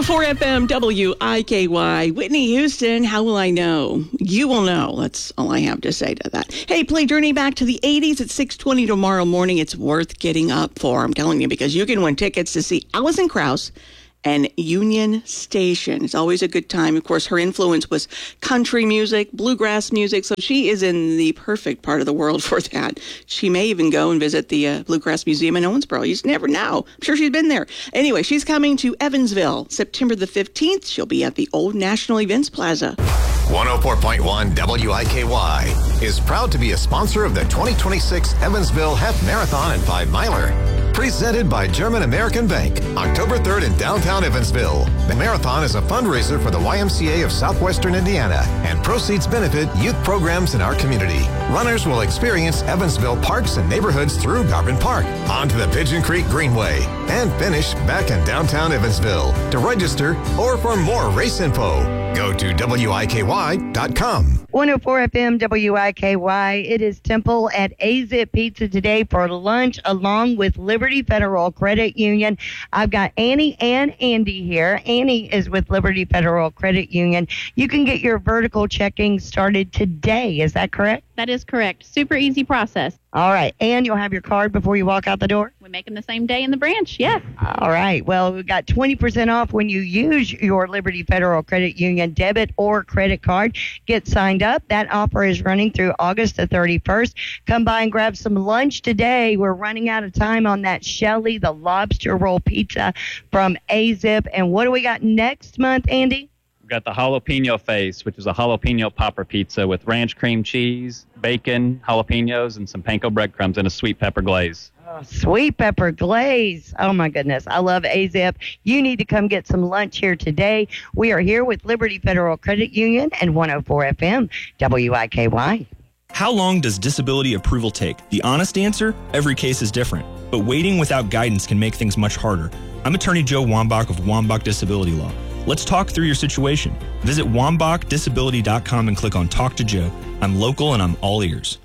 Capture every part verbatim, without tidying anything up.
four F M W I K Y. Whitney Houston, how will I know? You will know. That's all I have to say to that. Hey, play Journey Back to the eighties at six twenty tomorrow morning. It's worth getting up for, I'm telling you, because you can win tickets to see Alison Krauss and Union Station. It's always a good time. Of course, her influence was country music, bluegrass music, so she is in the perfect part of the world for that. She may even go and visit the uh, Bluegrass Museum in Owensboro. You just never know. I'm sure she's been there. Anyway, she's coming to Evansville September the fifteenth. She'll be at the Old National Events Plaza. one oh four point one W I K Y is proud to be a sponsor of the twenty twenty-six Evansville Half Marathon and Five Miler. Presented by German American Bank, October third in downtown Evansville. The marathon is a fundraiser for the Y M C A of Southwestern Indiana, and proceeds benefit youth programs in our community. Runners will experience Evansville parks and neighborhoods through Garvin Park, onto the Pigeon Creek Greenway, and finish back in downtown Evansville. To register or for more race info, go to W I K Y dot com. one oh four F M W I K Y. It is Temple at A-Zip Pizza today for lunch, along with Liberty Federal Credit Union. I've got Annie and Andy here. Annie is with Liberty Federal Credit Union. You can get your vertical checking started today. Is that correct? That is correct. Super easy process. All right. And you'll have your card before you walk out the door? We make them the same day in the branch, yes. All right. Well, we've got twenty percent off when you use your Liberty Federal Credit Union debit or credit card. Get signed up. That offer is running through August the thirty-first. Come by and grab some lunch today. We're running out of time on that Shelley, the lobster roll pizza from A-Zip. And what do we got next month, Andy? We've got the jalapeno face, which is a jalapeno popper pizza with ranch cream cheese, bacon, jalapenos, and some panko breadcrumbs and a sweet pepper glaze. Oh, sweet pepper glaze. Oh, my goodness. I love A-Zip. You need to come get some lunch here today. We are here with Liberty Federal Credit Union and one oh four F M W I K Y. How long does disability approval take? The honest answer? Every case is different. But waiting without guidance can make things much harder. I'm Attorney Joe Wambach of Wambach Disability Law. Let's talk through your situation. Visit wambach disability dot com and click on Talk to Joe. I'm local and I'm all ears.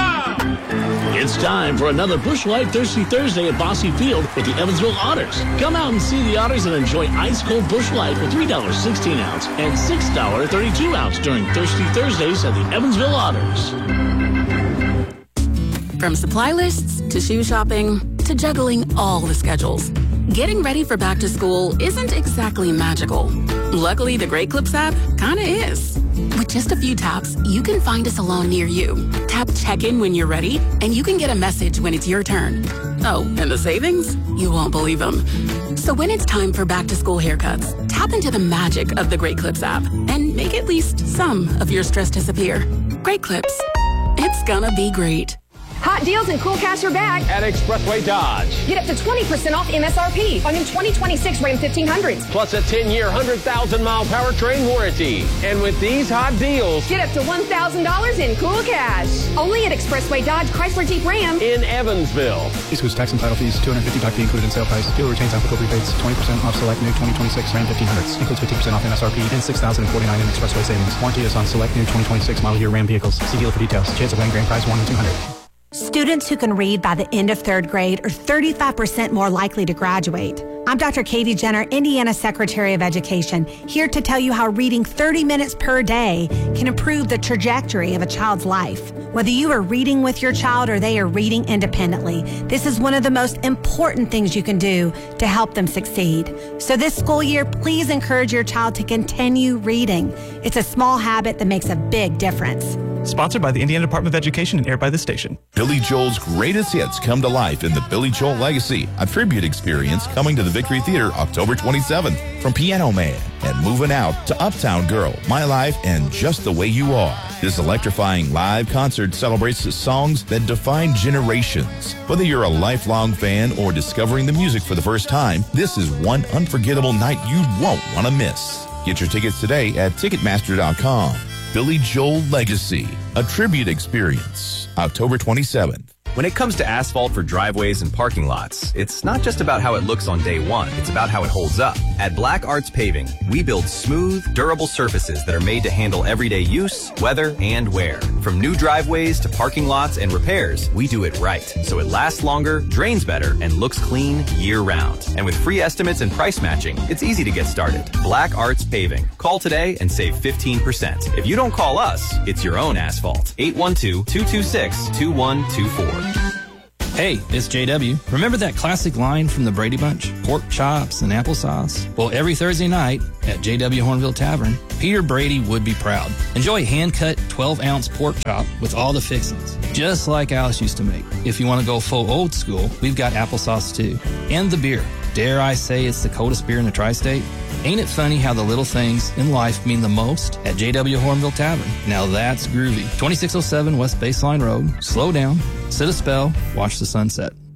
It's time for another Busch Light Thirsty Thursday at Bosse Field with the Evansville Otters. Come out and see the Otters and enjoy ice-cold Busch Light for three dollars and sixteen cents ounce and six dollars and thirty-two cents ounce during Thirsty Thursdays at the Evansville Otters. From supply lists to shoe shopping to juggling all the schedules, getting ready for back to school isn't exactly magical. Luckily, the Great Clips app kinda is. With just a few taps, you can find a salon near you. Tap check-in when you're ready, and you can get a message when it's your turn. Oh, and the savings? You won't believe them. So when it's time for back-to-school haircuts, tap into the magic of the Great Clips app and make at least some of your stress disappear. Great Clips. It's gonna be great. Hot deals and cool cash are back at Expressway Dodge. Get up to twenty percent off M S R P on new twenty twenty-six Ram fifteen hundreds. Plus a ten-year, one hundred thousand mile powertrain warranty. And with these hot deals, get up to one thousand dollars in cool cash. Only at Expressway Dodge Chrysler Jeep Ram in Evansville. Excludes tax and title fees, two hundred fifty dollars fee included in sale price. Dealer retains applicable rebates, twenty percent off select new twenty twenty-six Ram fifteen hundreds. Includes fifty percent off M S R P and six thousand forty-nine dollars in Expressway savings. Warranty is on select new twenty twenty-six model year Ram vehicles. See dealer for details. Chance of winning grand prize one in two hundred. Students who can read by the end of third grade are thirty-five percent more likely to graduate. I'm Doctor Katie Jenner, Indiana Secretary of Education, here to tell you how reading thirty minutes per day can improve the trajectory of a child's life. Whether you are reading with your child or they are reading independently, this is one of the most important things you can do to help them succeed. So this school year, please encourage your child to continue reading. It's a small habit that makes a big difference. Sponsored by the Indiana Department of Education and aired by this station. Billy Joel's greatest hits come to life in the Billy Joel Legacy, a tribute experience coming to the Victory Theater October twenty-seventh. From Piano Man and Moving Out to Uptown Girl, My Life, and Just the Way You Are. This electrifying live concert celebrates the songs that define generations. Whether you're a lifelong fan or discovering the music for the first time, this is one unforgettable night you won't want to miss. Get your tickets today at Ticketmaster dot com. Billy Joel Legacy, a tribute experience, October twenty-seventh. When it comes to asphalt for driveways and parking lots, it's not just about how it looks on day one, it's about how it holds up. At Black Arts Paving, we build smooth, durable surfaces that are made to handle everyday use, weather, and wear. From new driveways to parking lots and repairs, we do it right, so it lasts longer, drains better, and looks clean year-round. And with free estimates and price matching, it's easy to get started. Black Arts Paving. Call today and save fifteen percent. If you don't call us, it's your own asphalt. eight one two, two two six, two one two four. Hey, it's J W. Remember that classic line from the Brady Bunch? Pork chops and applesauce? Well, every Thursday night at J W Hornville Tavern, Peter Brady would be proud. Enjoy hand-cut twelve-ounce pork chop with all the fixings, just like Alice used to make. If you want to go full old school, we've got applesauce too. And the beer. Dare I say it's the coldest beer in the tri-state? Ain't it funny how the little things in life mean the most at J W Hornville Tavern? Now that's groovy. twenty-six oh seven West Baseline Road. Slow down, sit a spell, watch the sunset.